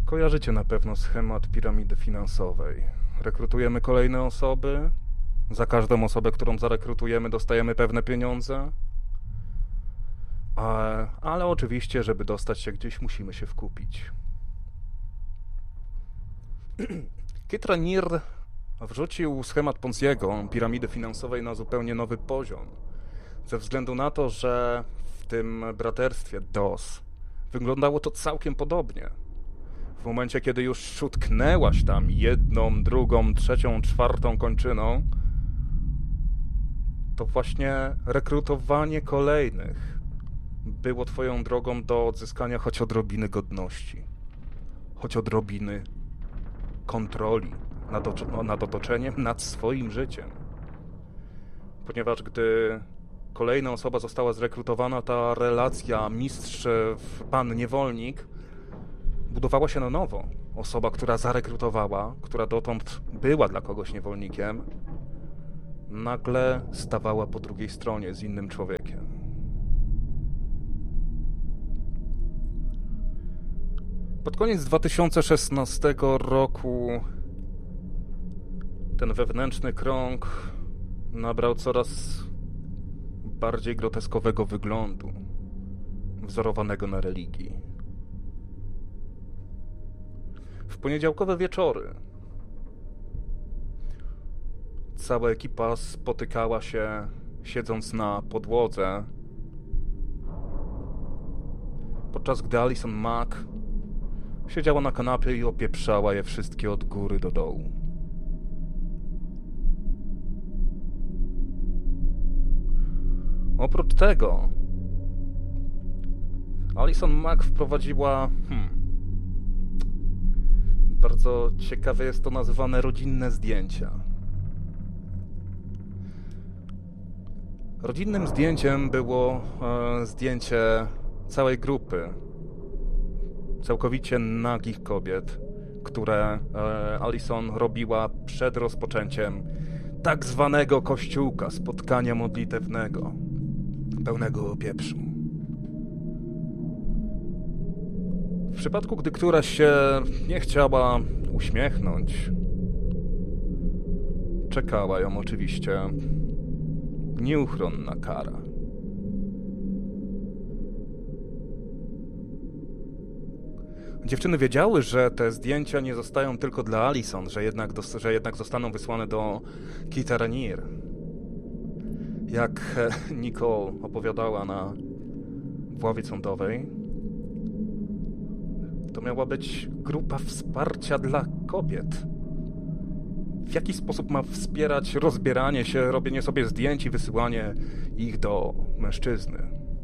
Kojarzycie na pewno schemat piramidy finansowej. Rekrutujemy kolejne osoby. Za każdą osobę, którą zarekrutujemy, dostajemy pewne pieniądze. Ale oczywiście, żeby dostać się gdzieś, musimy się wkupić. Kit Raniere wrzucił schemat Ponziego, piramidy finansowej, na zupełnie nowy poziom. Ze względu na to, że w tym braterstwie DOS wyglądało to całkiem podobnie. W momencie, kiedy już utknęłaś tam jedną, drugą, trzecią, czwartą kończyną, to właśnie rekrutowanie kolejnych było twoją drogą do odzyskania choć odrobiny godności, choć odrobiny kontroli nad otoczeniem, nad swoim życiem. Ponieważ gdy kolejna osoba została zrekrutowana, ta relacja mistrz-pan niewolnik budowała się na nowo. Osoba, która zarekrutowała, która dotąd była dla kogoś niewolnikiem, nagle stawała po drugiej stronie z innym człowiekiem. Pod koniec 2016 roku ten wewnętrzny krąg nabrał coraz bardziej groteskowego wyglądu, wzorowanego na religii. W poniedziałkowe wieczory cała ekipa spotykała się, siedząc na podłodze, podczas gdy Alison Mack siedziała na kanapie i opieprzała je wszystkie od góry do dołu. Oprócz tego Alison Mack wprowadziła bardzo ciekawe jest to nazywane rodzinne zdjęcia. Rodzinnym zdjęciem było zdjęcie całej grupy całkowicie nagich kobiet, które Alison robiła przed rozpoczęciem tak zwanego kościółka, spotkania modlitewnego, pełnego pieprzu. W przypadku, gdy któraś się nie chciała uśmiechnąć, czekała ją oczywiście nieuchronna kara. Dziewczyny wiedziały, że te zdjęcia nie zostają tylko dla Alison, że jednak zostaną wysłane do Kita Raniere. Jak Nicole opowiadała na ławie sądowej, to miała być grupa wsparcia dla kobiet. W jaki sposób ma wspierać rozbieranie się, robienie sobie zdjęć i wysyłanie ich do mężczyzny?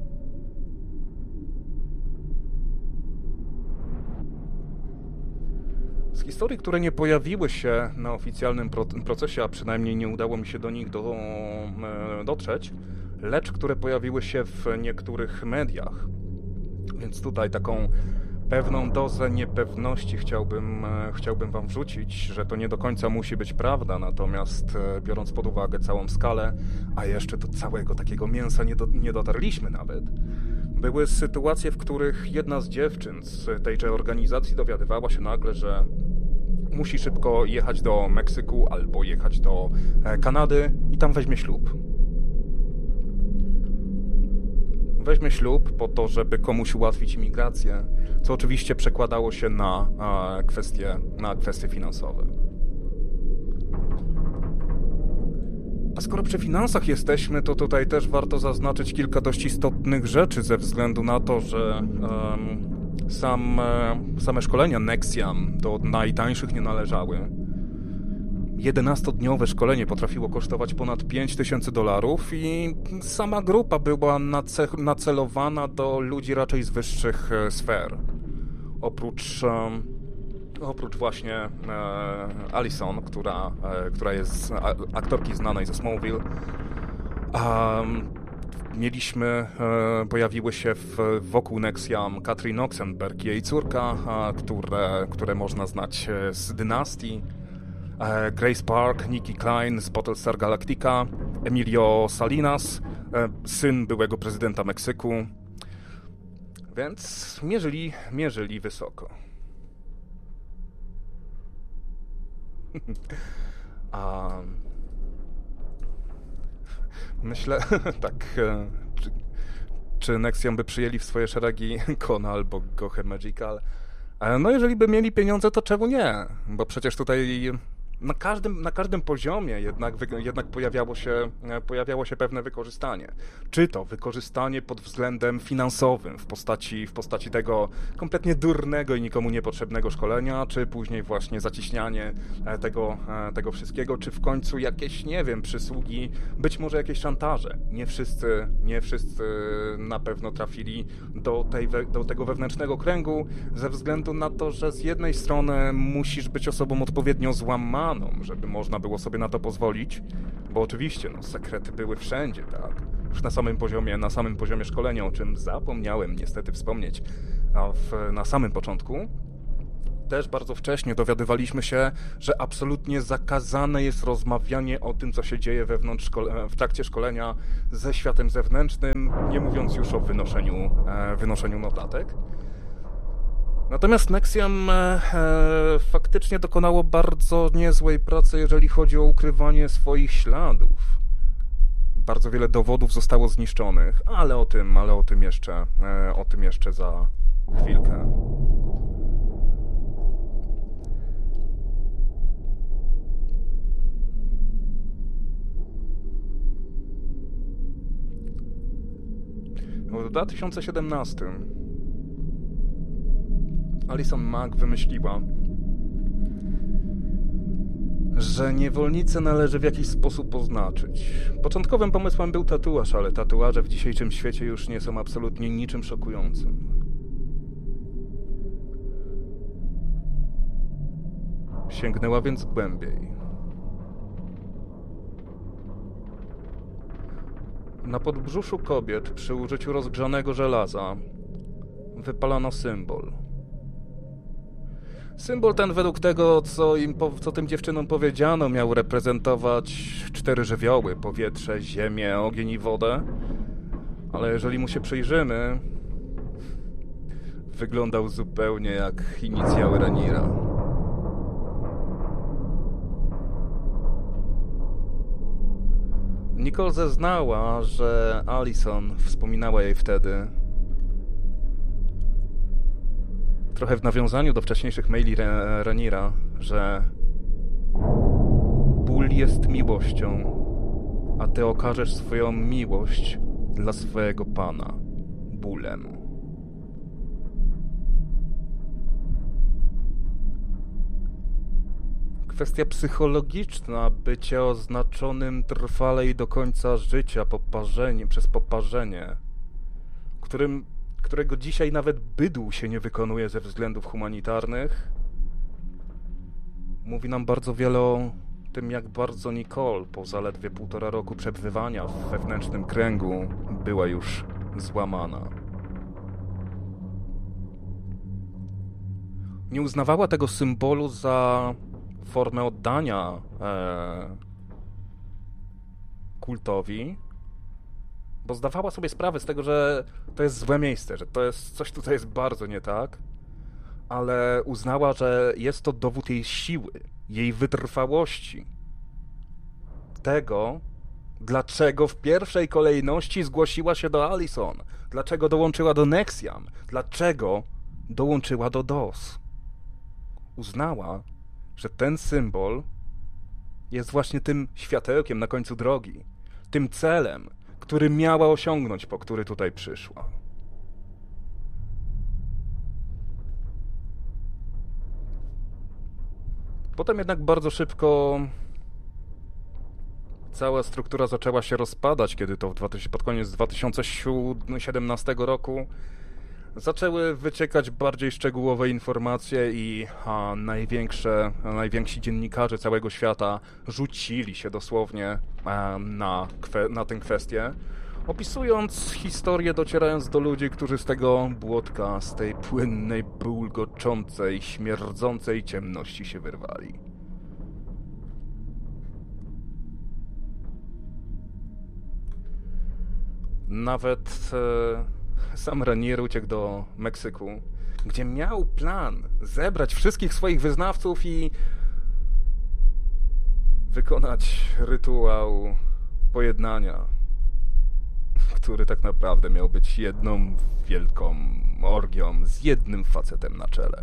Z historii, które nie pojawiły się na oficjalnym procesie, a przynajmniej nie udało mi się do nich dotrzeć, lecz które pojawiły się w niektórych mediach. Więc tutaj taką pewną dozę niepewności chciałbym wam wrzucić, że to nie do końca musi być prawda, natomiast biorąc pod uwagę całą skalę, a jeszcze do całego takiego mięsa nie dotarliśmy nawet, były sytuacje, w których jedna z dziewczyn z tejże organizacji dowiadywała się nagle, że musi szybko jechać do Meksyku albo jechać do Kanady i tam weźmie ślub. Weźmie ślub po to, żeby komuś ułatwić imigrację, co oczywiście przekładało się na kwestie finansowe. A skoro przy finansach jesteśmy, to tutaj też warto zaznaczyć kilka dość istotnych rzeczy ze względu na to, że same szkolenia Nexiam do najtańszych nie należały. 11-dniowe szkolenie potrafiło kosztować ponad $5000 i sama grupa była nacelowana do ludzi raczej z wyższych sfer. Oprócz właśnie Alison, która jest z aktorki znanej ze Smallville, pojawiły się wokół Nexiam Katrin Oxenberg i jej córka, które można znać z Dynastii, Grace Park, Nikki Klein z Battlestar Galactica, Emilio Salinas, syn byłego prezydenta Meksyku, więc mierzyli wysoko. A myślę, tak, czy Nexium by przyjęli w swoje szeregi Kona albo Gohe Magical? No jeżeli by mieli pieniądze, to czemu nie? Bo przecież tutaj na każdym poziomie jednak pojawiało się pewne wykorzystanie. Czy to wykorzystanie pod względem finansowym w postaci tego kompletnie durnego i nikomu niepotrzebnego szkolenia, czy później właśnie zacieśnianie tego wszystkiego, czy w końcu jakieś, nie wiem, przysługi, być może jakieś szantaże. Nie wszyscy na pewno trafili do tego wewnętrznego kręgu ze względu na to, że z jednej strony musisz być osobą odpowiednio złamaną, żeby można było sobie na to pozwolić, bo oczywiście, sekrety były wszędzie, tak? Już na samym poziomie szkolenia, o czym zapomniałem niestety wspomnieć, na samym początku, też bardzo wcześnie dowiadywaliśmy się, że absolutnie zakazane jest rozmawianie o tym, co się dzieje w trakcie szkolenia ze światem zewnętrznym, nie mówiąc już o wynoszeniu notatek. Natomiast Nexium faktycznie dokonało bardzo niezłej pracy, jeżeli chodzi o ukrywanie swoich śladów. Bardzo wiele dowodów zostało zniszczonych, ale o tym jeszcze za chwilkę. W 2017 Alison Mack wymyśliła, że niewolnicę należy w jakiś sposób oznaczyć. Początkowym pomysłem był tatuaż, ale tatuaże w dzisiejszym świecie już nie są absolutnie niczym szokującym. Sięgnęła więc głębiej. Na podbrzuszu kobiet przy użyciu rozgrzanego żelaza wypalano symbol. Symbol ten według tego, co tym dziewczynom powiedziano, miał reprezentować 4 żywioły: powietrze, ziemię, ogień i wodę. Ale jeżeli mu się przyjrzymy, wyglądał zupełnie jak inicjały Rhaenyra. Nicole zeznała, że Alison wspominała jej wtedy, trochę w nawiązaniu do wcześniejszych maili Rhaenyra, że ból jest miłością, a ty okażesz swoją miłość dla swojego pana bólem. Kwestia psychologiczna bycia oznaczonym trwale i do końca życia przez poparzenie, którego dzisiaj nawet bydł się nie wykonuje ze względów humanitarnych, mówi nam bardzo wiele o tym, jak bardzo Nicole po zaledwie 1,5 roku przebywania w wewnętrznym kręgu była już złamana. Nie uznawała tego symbolu za formę oddania kultowi, bo zdawała sobie sprawę z tego, że to jest złe miejsce, że coś tutaj jest bardzo nie tak, ale uznała, że jest to dowód jej siły, jej wytrwałości, tego, dlaczego w pierwszej kolejności zgłosiła się do Alison, dlaczego dołączyła do Nexium, dlaczego dołączyła do DOS. Uznała, że ten symbol jest właśnie tym światełkiem na końcu drogi, tym celem, który miała osiągnąć, po który tutaj przyszła. Potem jednak bardzo szybko cała struktura zaczęła się rozpadać, kiedy to pod koniec 2017 roku zaczęły wyciekać bardziej szczegółowe informacje i najwięksi dziennikarze całego świata rzucili się dosłownie na tę kwestię, opisując historię, docierając do ludzi, którzy z tego błotka, z tej płynnej, bulgoczącej, śmierdzącej ciemności się wyrwali. Nawet sam Rhaenyra uciekł do Meksyku, gdzie miał plan zebrać wszystkich swoich wyznawców i wykonać rytuał pojednania, który tak naprawdę miał być jedną wielką orgią z jednym facetem na czele.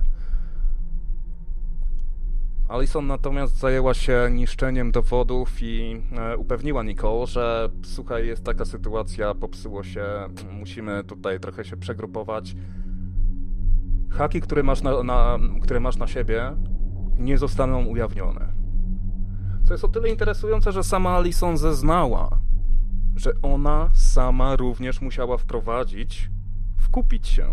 Alison natomiast zajęła się niszczeniem dowodów i upewniła Nicole, że słuchaj, jest taka sytuacja, popsuło się, musimy tutaj trochę się przegrupować. Haki, które masz na siebie, nie zostaną ujawnione. Co jest o tyle interesujące, że sama Alison zeznała, że ona sama również musiała wkupić się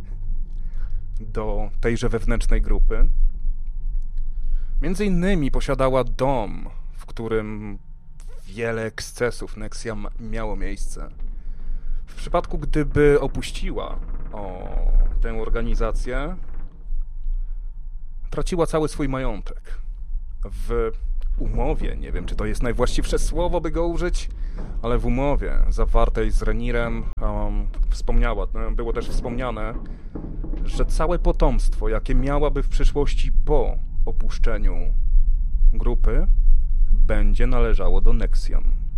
do tejże wewnętrznej grupy. Między innymi posiadała dom, w którym wiele ekscesów Nexia miało miejsce. W przypadku, gdyby opuściła tę organizację, traciła cały swój majątek. W umowie, nie wiem, czy to jest najwłaściwsze słowo, by go użyć, ale w umowie zawartej z Renirem było też wspomniane, że całe potomstwo, jakie miałaby w przyszłości po opuszczeniu grupy, będzie należało do Nexian.